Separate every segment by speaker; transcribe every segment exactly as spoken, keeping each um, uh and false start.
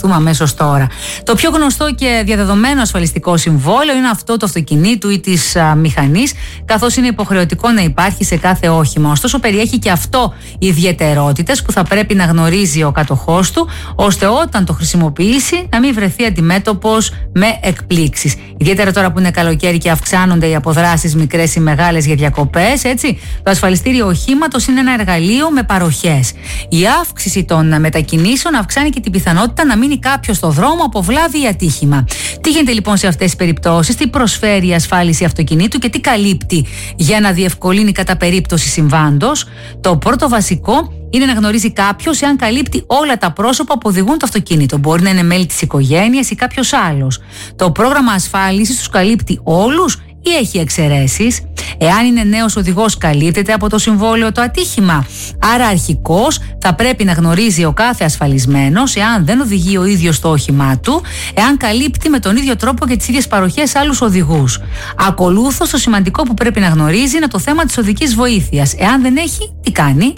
Speaker 1: ασφαλιστούμε αμέσως τώρα. Το πιο γνωστό και διαδεδομένο ασφαλιστικό συμβόλαιο είναι αυτό του αυτοκινήτου ή της μηχανής, καθώς είναι υποχρεωτικό να υπάρχει σε κάθε όχημα. Ωστόσο, περιέχει και αυτό ιδιαιτερότητες που θα πρέπει να γνωρίζει ο κατοχός του, ώστε όταν το χρησιμοποιήσει να μην βρεθεί αντιμέτωπος με εκπλήξεις. Ιδιαίτερα τώρα που είναι καλοκαίρι και αυξάνονται οι αποδράσεις μικρές ή μεγάλες για διακοπές, έτσι. Το ασφαλιστήριο οχήματος είναι ένα εργαλείο με παροχές. Η αύξηση των μετακινήσεων αυξάνει και την πιθανότητα να μείνει κάποιος στο δρόμο από βλάβη ή ατύχημα. Τι γίνεται λοιπόν σε αυτές τις περιπτώσεις, τι προσφέρει η ασφάλιση αυτοκινήτου και τι καλύπτει για να διευκολύνει κατά περίπτωση συμβάντος? Το πρώτο βασικό είναι να γνωρίζει κάποιος εάν καλύπτει όλα τα πρόσωπα που οδηγούν το αυτοκίνητο. Μπορεί να είναι μέλη της οικογένειας ή κάποιος άλλος. Το πρόγραμμα ασφάλισης τους καλύπτει όλους ή έχει εξαιρέσεις? Εάν είναι νέος οδηγός, καλύπτεται από το συμβόλαιο το ατύχημα? Άρα αρχικώς θα πρέπει να γνωρίζει ο κάθε ασφαλισμένος εάν δεν οδηγεί ο ίδιος το όχημά του, εάν καλύπτει με τον ίδιο τρόπο και τις ίδιες παροχές άλλους οδηγούς. Ακολούθως, το σημαντικό που πρέπει να γνωρίζει είναι το θέμα της οδικής βοήθειας. Εάν δεν έχει, τι κάνει?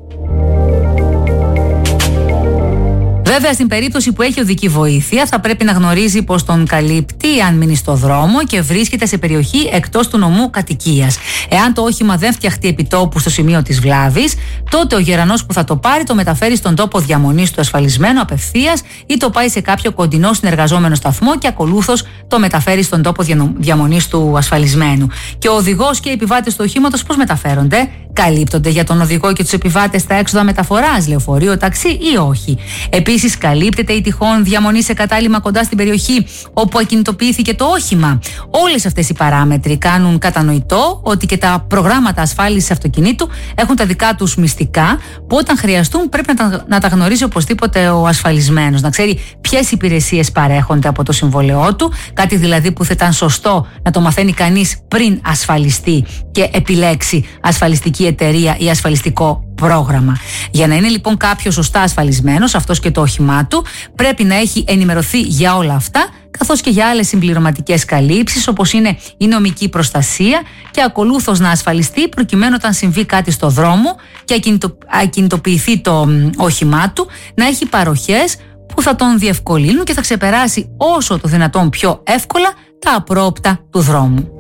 Speaker 1: Βέβαια, στην περίπτωση που έχει οδική βοήθεια, θα πρέπει να γνωρίζει πως τον καλύπτει αν μείνει στο δρόμο και βρίσκεται σε περιοχή εκτός του νομού κατοικίας. Εάν το όχημα δεν φτιαχτεί επιτόπου στο σημείο της βλάβης, τότε ο γερανός που θα το πάρει το μεταφέρει στον τόπο διαμονής του ασφαλισμένου απευθείας ή το πάει σε κάποιο κοντινό συνεργαζόμενο σταθμό και ακολούθως το μεταφέρει στον τόπο διαμονής του ασφαλισμένου. Και ο οδηγός και οι επιβάτες του οχήματος πώς μεταφέρονται? Καλύπτονται για τον οδηγό και τους επιβάτες τα έξοδα μεταφοράς, λεωφορείο, ταξί ή όχι? Επίσης, καλύπτεται η τυχόν διαμονή σε κατάλημα κοντά στην περιοχή όπου ακινητοποιήθηκε το όχημα? Όλες αυτές οι παράμετροι κάνουν κατανοητό ότι και τα προγράμματα ασφάλισης αυτοκινήτου έχουν τα δικά τους μυστικά που όταν χρειαστούν πρέπει να τα, να τα γνωρίζει οπωσδήποτε ο ασφαλισμένος. Να ξέρει ποιες υπηρεσίες παρέχονται από το συμβόλαιό του, κάτι δηλαδή που θα ήταν σωστό να το μαθαίνει κανείς πριν ασφαλιστεί και επιλέξει ασφαλιστική εταιρεία ή ασφαλιστικό πρόγραμμα. Για να είναι λοιπόν κάποιος σωστά ασφαλισμένος, αυτός και το όχημά του, πρέπει να έχει ενημερωθεί για όλα αυτά, καθώς και για άλλες συμπληρωματικές καλύψεις, όπως είναι η νομική προστασία, και ακολούθως να ασφαλιστεί προκειμένου όταν συμβεί κάτι στο δρόμο και ακινητο, ακινητοποιηθεί το όχημά του, να έχει παροχές που θα τον διευκολύνουν και θα ξεπεράσει όσο το δυνατόν πιο εύκολα τα απρόοπτα του δρόμου.